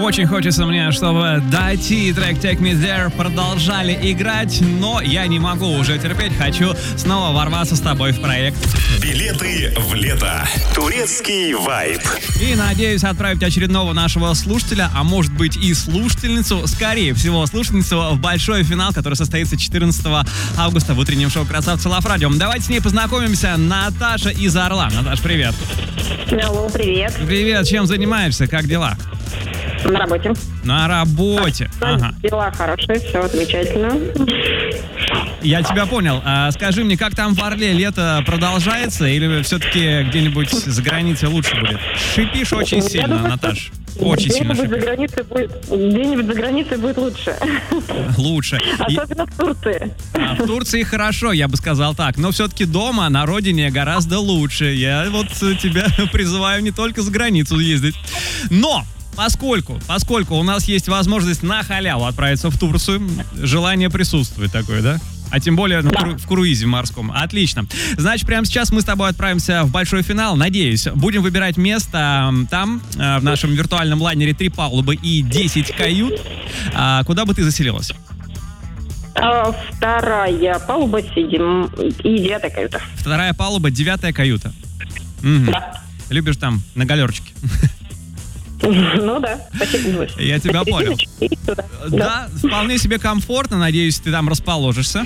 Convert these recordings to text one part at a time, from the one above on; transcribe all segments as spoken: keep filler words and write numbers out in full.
Очень хочется мне, чтобы дойти и трек Take Me There продолжали играть, но я не могу уже терпеть, хочу снова ворваться с тобой в проект. Билеты в лето. Турецкий вайб. И надеюсь отправить очередного нашего слушателя, а может быть и слушательницу, скорее всего слушательницу, в большой финал, который состоится четырнадцатого августа в утреннем шоу «Красавцы Лав Радио». Давайте с ней познакомимся. Наташа из Орла. Наташ, привет. Алло, привет. Привет, чем занимаешься, как дела? На работе. На работе. Ага. Дела хорошие, все замечательно. Я тебя понял. А скажи мне, как там в Орле лето продолжается или все-таки где-нибудь за границей лучше будет? Шипишь очень сильно, Наташ. Очень сильно Где-нибудь за шипишь. границей будет, где-нибудь за границей будет лучше. Лучше. И- Особенно в Турции. А в Турции хорошо, я бы сказал так. Но все-таки дома, на родине гораздо лучше. Я вот тебя призываю не только за границу ездить. Но! Поскольку, поскольку у нас есть возможность на халяву отправиться в Турцию, желание присутствует такое, да? А тем более на кру- в круизе морском. Отлично. Значит, прямо сейчас мы с тобой отправимся в большой финал. Надеюсь, будем выбирать место м, там, э, в нашем виртуальном лайнере три палубы и десять кают. А, куда бы ты заселилась? А, вторая палуба, сидим, и девятая каюта. Вторая палуба, девятая каюта. Мгм. Да. Любишь там на галерочке? Ну да, спасибо. Я тебя понял. И туда. Да, вполне себе комфортно. Надеюсь, ты там расположишься.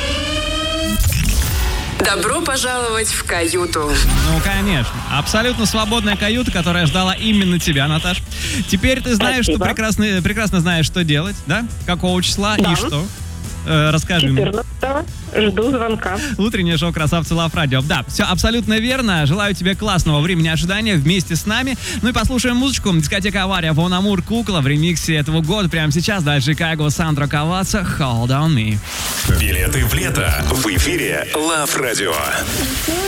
Добро пожаловать в каюту. Ну, конечно. Абсолютно свободная каюта, которая ждала именно тебя, Наташ. Теперь ты знаешь, Спасибо. что прекрасно, прекрасно знаешь, что делать, да? Какого числа Да. и что? Э, расскажи мне. четырнадцатого жду звонка. Утреннее шоу «Красавцы Лав Радио». Да, все абсолютно верно. Желаю тебе классного времени ожидания вместе с нами. Ну и послушаем музычку. Дискотека «Авария», Вон Амур, Кукла в ремиксе этого года. Прямо сейчас. Дальше Чикаго, Сандро Каваца, Hold On Me. Билеты в лето. В эфире Лав Радио.